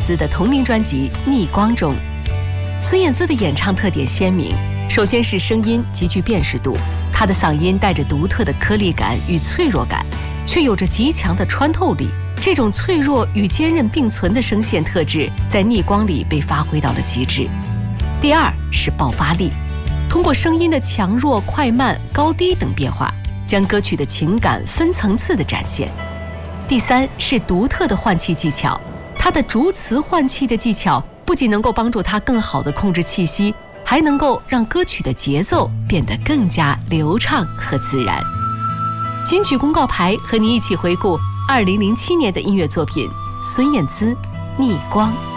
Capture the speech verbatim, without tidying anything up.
姿的同名专辑《逆光》中。孙燕姿的演唱特点鲜明，首先是声音极具辨识度，她的嗓音带着独特的颗粒感与脆弱感，却有着极强的穿透力。这种脆弱与坚韧并存的声线特质，在《逆光》里被发挥到了极致。第二是爆发力，通过声音的强弱、快慢、高低等变化，将歌曲的情感分层次的展现。第三是独特的换气技巧，他的逐词换气的技巧不仅能够帮助他更好地控制气息，还能够让歌曲的节奏变得更加流畅和自然。金曲公告牌和你一起回顾二零零七年的音乐作品孙燕姿《逆光》。